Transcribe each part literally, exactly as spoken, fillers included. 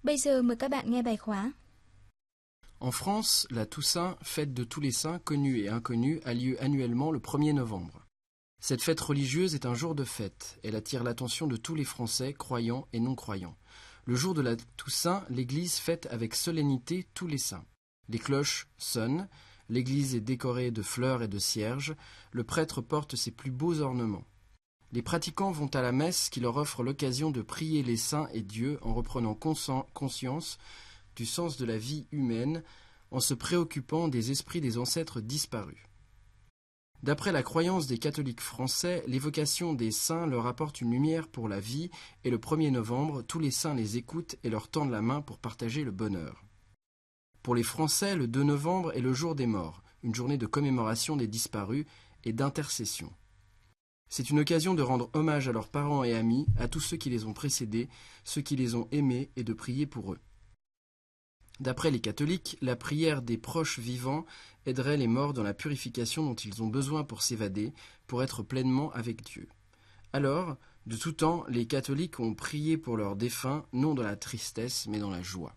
Bây giờ mời các bạn nghe bài khóa. En France, la Toussaint, fête de tous les saints connus et inconnus, a lieu annuellement le premier novembre. Cette fête religieuse est un jour de fête. Elle attire l'attention de tous les Français, croyants et non-croyants. Le jour de la Toussaint, l'Église fête avec solennité tous les saints. Les cloches sonnent, l'Église est décorée de fleurs et de cierges, le prêtre porte ses plus beaux ornements. Les pratiquants vont à la messe qui leur offre l'occasion de prier les saints et Dieu en reprenant conscience du sens de la vie humaine, en se préoccupant des esprits des ancêtres disparus. D'après la croyance des catholiques français, l'évocation des saints leur apporte une lumière pour la vie et le premier novembre, tous les saints les écoutent et leur tendent la main pour partager le bonheur. Pour les Français, le deux novembre est le jour des morts, une journée de commémoration des disparus et d'intercession. C'est une occasion de rendre hommage à leurs parents et amis, à tous ceux qui les ont précédés, ceux qui les ont aimés et de prier pour eux. D'après les catholiques, la prière des proches vivants aiderait les morts dans la purification dont ils ont besoin pour s'évader, pour être pleinement avec Dieu. Alors, de tout temps, les catholiques ont prié pour leurs défunts, non dans la tristesse, mais dans la joie.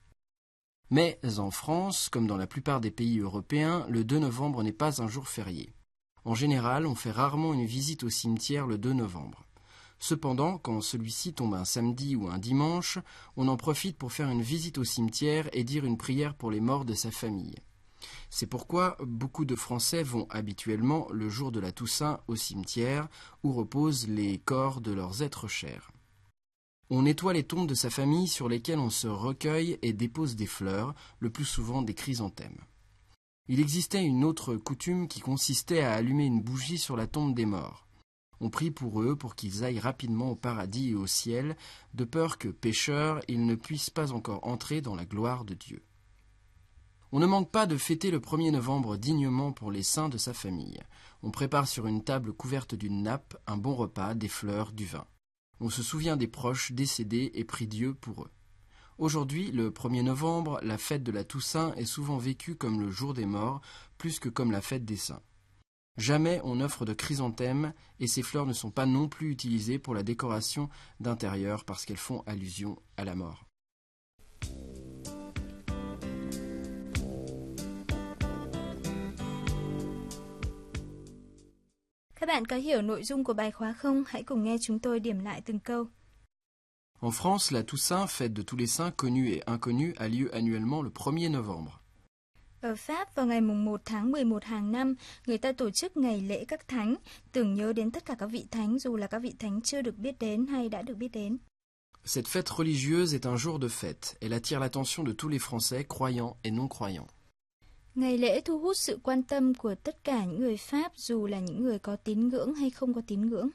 Mais en France, comme dans la plupart des pays européens, le deux novembre n'est pas un jour férié. En général, on fait rarement une visite au cimetière le deux novembre. Cependant, quand celui-ci tombe un samedi ou un dimanche, on en profite pour faire une visite au cimetière et dire une prière pour les morts de sa famille. C'est pourquoi beaucoup de Français vont habituellement le jour de la Toussaint au cimetière où reposent les corps de leurs êtres chers. On nettoie les tombes de sa famille sur lesquelles on se recueille et dépose des fleurs, le plus souvent des chrysanthèmes. Il existait une autre coutume qui consistait à allumer une bougie sur la tombe des morts. On prie pour eux pour qu'ils aillent rapidement au paradis et au ciel, de peur que, pécheurs, ils ne puissent pas encore entrer dans la gloire de Dieu. On ne manque pas de fêter le premier novembre dignement pour les saints de sa famille. On prépare sur une table couverte d'une nappe un bon repas, des fleurs, du vin. On se souvient des proches décédés et prie Dieu pour eux. Aujourd'hui, le premier novembre, la fête de la Toussaint est souvent vécue comme le jour des morts, plus que comme la fête des saints. Jamais on n'offre de chrysanthèmes et ces fleurs ne sont pas non plus utilisées pour la décoration d'intérieur parce qu'elles font allusion à la mort. Các bạn có hiểu nội dung của bài khóa không? Hãy cùng nghe chúng tôi điểm lại từng câu. En France, la Toussaint, fête de tous les saints connus et inconnus, a lieu annuellement le premier novembre. Ở Pháp, vào ngày mùng một tháng mười một hàng năm, người ta tổ chức ngày lễ các thánh, tưởng nhớ đến tất cả các vị thánh dù là các vị thánh chưa được biết đến hay đã được biết đến. Cette fête religieuse est un jour de fête. Elle attire l'attention de tous les Français, croyants et non-croyants. Ngày lễ thu hút sự quan tâm của tất cả những người Pháp dù là những người có tín ngưỡng hay không có tín ngưỡng.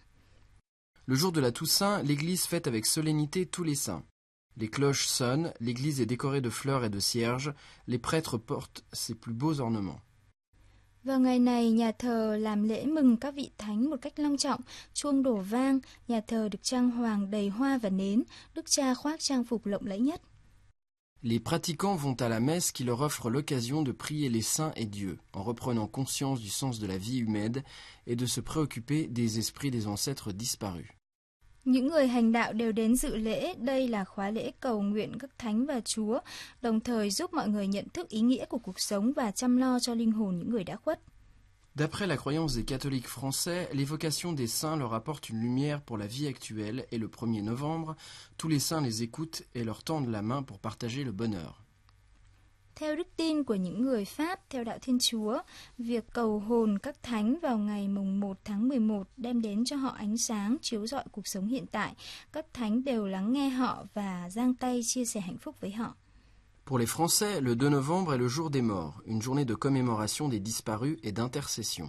Le jour de la Toussaint, l'Église fête avec solennité tous les saints. Les cloches sonnent, l'Église est décorée de fleurs et de cierges, les prêtres portent ses plus beaux ornements. Vào ngày này, nhà thờ làm lễ mừng các vị thánh một cách long trọng, chuông đổ vang, nhà thờ được trang hoàng đầy hoa và nến, Đức Cha khoác trang phục lộng lẫy nhất. Les pratiquants vont à la messe qui leur offre l'occasion de prier les saints et Dieu, en reprenant conscience du sens de la vie humaine et de se préoccuper des esprits des ancêtres disparus. Những người hành đạo đều đến dự lễ, đây là khóa lễ cầu nguyện các thánh và Chúa, đồng thời giúp mọi người nhận thức ý nghĩa của cuộc sống và chăm lo cho linh hồn những người đã khuất. D'après la croyance des catholiques français, l'évocation des saints leur apporte une lumière pour la vie actuelle et le premier novembre, tous les saints les écoutent et leur tendent la main pour partager le bonheur. Theo đức tin của những người Pháp theo đạo Thiên Chúa, việc cầu hồn các thánh vào ngày mùng một tháng mười một đem đến cho họ ánh sáng chiếu rọi cuộc sống hiện tại. Các thánh đều lắng nghe họ và giang tay chia sẻ hạnh phúc với họ. Pour les Français, le deux novembre est le jour des morts, une journée de commémoration des disparus et d'intercession.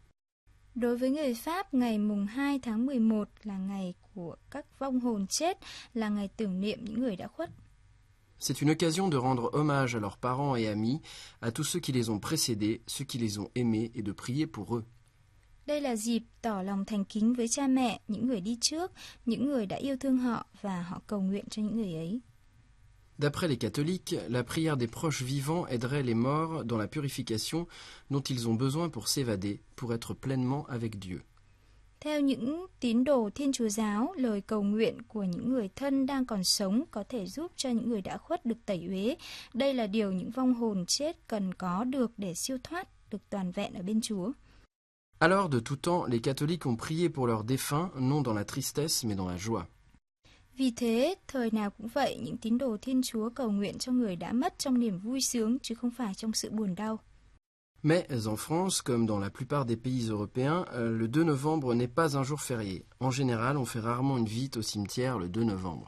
Đối với người Pháp, ngày mùng hai tháng mười một là ngày của các vong hồn chết, là ngày tưởng niệm những người đã khuất. C'est une occasion de rendre hommage à leurs parents et amis, à tous ceux qui les ont précédés, ceux qui les ont aimés et de prier pour eux. Đây là dịp tỏ lòng thành kính với cha mẹ, những người đi trước, những người đã yêu thương họ và họ cầu nguyện cho những người ấy. D'après les catholiques, la prière des proches vivants aiderait les morts dans la purification dont ils ont besoin pour s'évader, pour être pleinement avec Dieu. Theo những tín đồ Thiên Chúa giáo, lời cầu nguyện của những người thân đang còn sống có thể giúp cho những người đã khuất được tẩy uế. Đây là điều những vong hồn chết cần có được để siêu thoát, được toàn vẹn ở bên Chúa. Alors, de tout temps, les catholiques ont prié pour leurs défunts, non dans la tristesse, mais dans la joie. Vì thế, thời nào cũng vậy, những tín đồ Thiên Chúa cầu nguyện cho người đã mất trong niềm vui sướng, chứ không phải trong sự buồn đau. Mais en France, comme dans la plupart des pays européens, le deux novembre n'est pas un jour férié. En général, on fait rarement une visite au cimetière le deux novembre.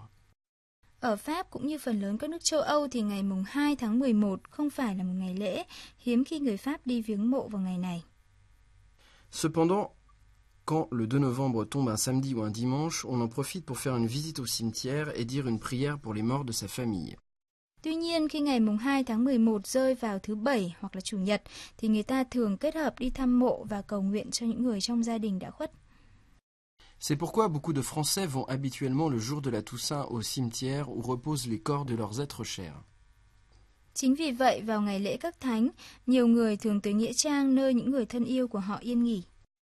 Ở Pháp cũng như phần lớn các nước châu Âu thì ngày mùng hai tháng mười một không phải là một ngày lễ, hiếm khi người Pháp đi viếng mộ vào ngày này. Cependant, quand le deux novembre tombe un samedi ou un dimanche, on en profite pour faire une visite au cimetière et dire une prière pour les morts de sa famille. Tuy nhiên, khi ngày mùng hai tháng mười một rơi vào thứ Bảy hoặc là Chủ nhật, thì người ta thường kết hợp đi thăm mộ và cầu nguyện cho những người trong gia đình đã khuất. C'est pourquoi beaucoup de Français vont habituellement le jour de la Toussaint au cimetière où reposent les corps de leurs êtres chers. Chính vì vậy, vào ngày lễ Các Thánh, nhiều người thường tới nghĩa trang nơi những người thân yêu của họ yên nghỉ.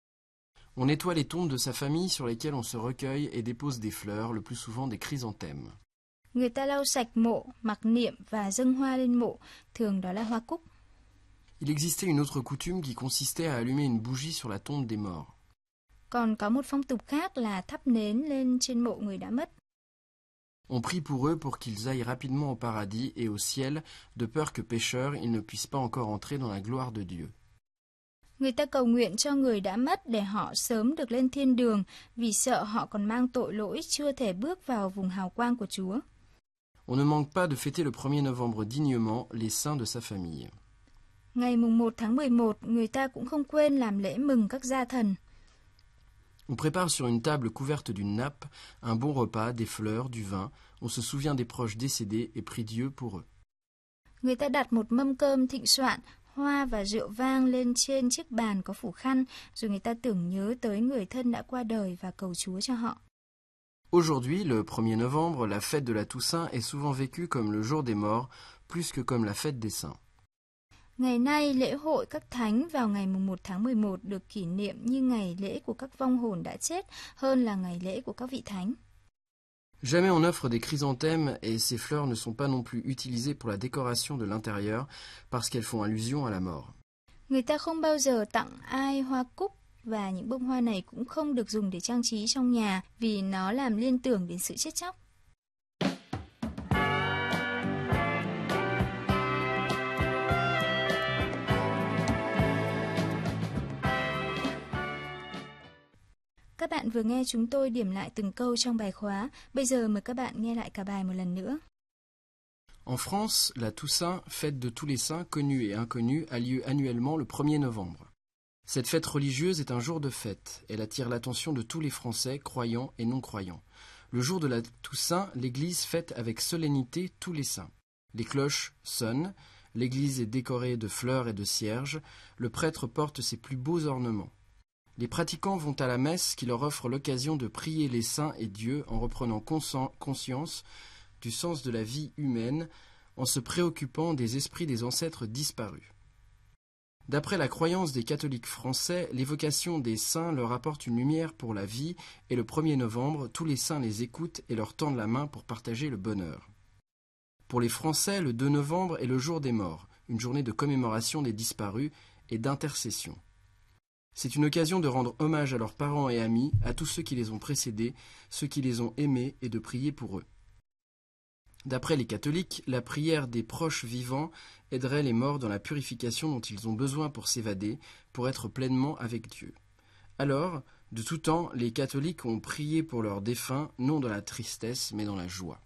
On nettoie les tombes de sa famille sur lesquelles on se recueille et dépose des fleurs, le plus souvent des chrysanthèmes. Người ta lau sạch mộ, mặc niệm và dâng hoa lên mộ, thường đó là hoa cúc. Il existait une autre coutume qui consistait à allumer une bougie sur la tombe des morts. Còn có một phong tục khác là thắp nến lên trên mộ người đã mất. On prie pour eux pour qu'ils aillent rapidement au paradis et au ciel, de peur que pécheurs, ils ne puissent pas encore entrer dans la gloire de Dieu. Người ta cầu nguyện cho người đã mất để họ sớm được lên thiên đường, vì sợ họ còn mang tội lỗi chưa thể bước vào vùng hào quang của Chúa. On ne manque pas de fêter le premier novembre dignement les saints de sa famille. Ngày mùng một tháng mười một, người ta cũng không quên làm lễ mừng các gia thần. On prépare sur une table couverte d'une nappe un bon repas, des fleurs, du vin. On se souvient des proches décédés et prie Dieu pour eux. Người ta đặt một mâm cơm thịnh soạn, hoa và rượu vang lên trên chiếc bàn có phủ khăn, rồi người ta tưởng nhớ tới người thân đã qua đời và cầu Chúa cho họ. Aujourd'hui, le premier novembre, la fête de la Toussaint est souvent vécue comme le jour des morts, plus que comme la fête des saints. Ngày nay, lễ hội Các Thánh vào ngày mùng một tháng mười một được kỷ niệm như ngày lễ của các vong hồn đã chết hơn là ngày lễ của các vị thánh. Jamais on offre des chrysanthèmes et ces fleurs ne sont pas non plus utilisées pour la décoration de l'intérieur parce qu'elles font allusion à la mort. Người ta không bao giờ tặng ai hoa cúc và những bông hoa này cũng không được dùng để trang trí trong nhà vì nó làm liên tưởng đến sự chết chóc. Các bạn vừa nghe chúng tôi điểm lại từng câu trong bài khóa. Bây giờ mời các bạn nghe lại cả bài một lần nữa. En France, la Toussaint, fête de tous les saints connus et inconnus, a lieu annuellement le premier novembre. Cette fête religieuse est un jour de fête. Elle attire l'attention de tous les Français, croyants et non-croyants. Le jour de la Toussaint, l'Église fête avec solennité tous les saints. Les cloches sonnent, l'église est décorée de fleurs et de cierges, le prêtre porte ses plus beaux ornements. Les pratiquants vont à la messe qui leur offre l'occasion de prier les saints et Dieu en reprenant conscience du sens de la vie humaine, en se préoccupant des esprits des ancêtres disparus. D'après la croyance des catholiques français, l'évocation des saints leur apporte une lumière pour la vie et le premier novembre, tous les saints les écoutent et leur tendent la main pour partager le bonheur. Pour les Français, le deux novembre est le jour des morts, une journée de commémoration des disparus et d'intercession. C'est une occasion de rendre hommage à leurs parents et amis, à tous ceux qui les ont précédés, ceux qui les ont aimés et de prier pour eux. D'après les catholiques, la prière des proches vivants aiderait les morts dans la purification dont ils ont besoin pour s'évader, pour être pleinement avec Dieu. Alors, de tout temps, les catholiques ont prié pour leurs défunts, non dans la tristesse, mais dans la joie.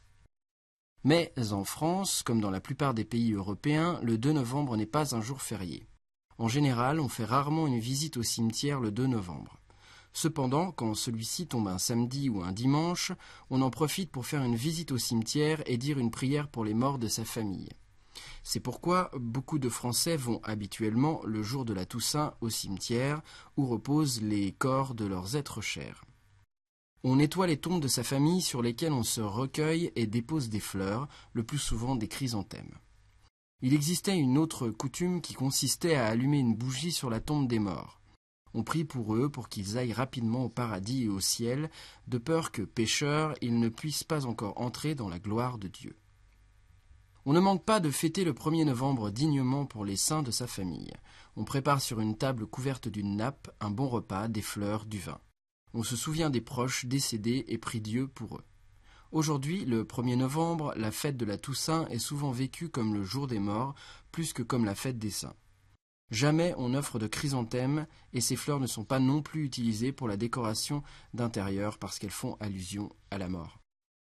Mais en France, comme dans la plupart des pays européens, le deux novembre n'est pas un jour férié. En général, on fait rarement une visite au cimetière le deux novembre. Cependant, quand celui-ci tombe un samedi ou un dimanche, on en profite pour faire une visite au cimetière et dire une prière pour les morts de sa famille. C'est pourquoi beaucoup de Français vont habituellement, le jour de la Toussaint, au cimetière, où reposent les corps de leurs êtres chers. On nettoie les tombes de sa famille sur lesquelles on se recueille et dépose des fleurs, le plus souvent des chrysanthèmes. Il existait une autre coutume qui consistait à allumer une bougie sur la tombe des morts. On prie pour eux pour qu'ils aillent rapidement au paradis et au ciel, de peur que, pécheurs, ils ne puissent pas encore entrer dans la gloire de Dieu. On ne manque pas de fêter le premier novembre dignement pour les saints de sa famille. On prépare sur une table couverte d'une nappe un bon repas, des fleurs, du vin. On se souvient des proches décédés et prie Dieu pour eux. Aujourd'hui, le premier novembre, la fête de la Toussaint est souvent vécue comme le jour des morts, plus que comme la fête des saints. Jamais on n'offre de chrysanthèmes et ces fleurs ne sont pas non plus utilisées pour la décoration d'intérieur parce qu'elles font allusion à la mort.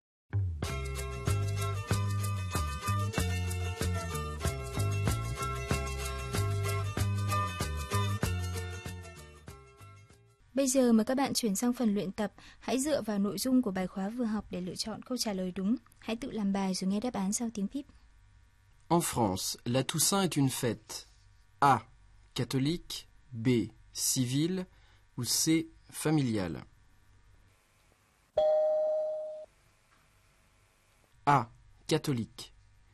Bây giờ mời các bạn chuyển sang phần luyện tập. Hãy dựa vào nội dung của bài khóa vừa học để lựa chọn câu trả lời đúng. Hãy tự làm bài rồi nghe đáp án sau tiếng píp. En France, la Toussaint est une fête A. Catholique, B. Civile ou C. Familiale. A. Catholique.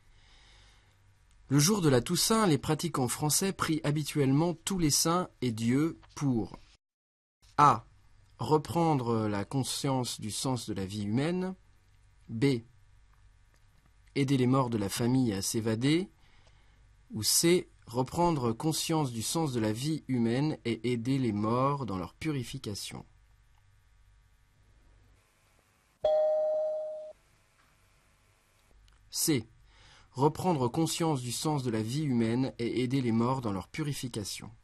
Le jour de la Toussaint, les pratiquants français prient habituellement tous les saints et Dieu pour A. Reprendre la conscience du sens de la vie humaine. B. Aider les morts de la famille à s'évader. Ou C. Reprendre conscience du sens de la vie humaine et aider les morts dans leur purification. C. Reprendre conscience du sens de la vie humaine et aider les morts dans leur purification.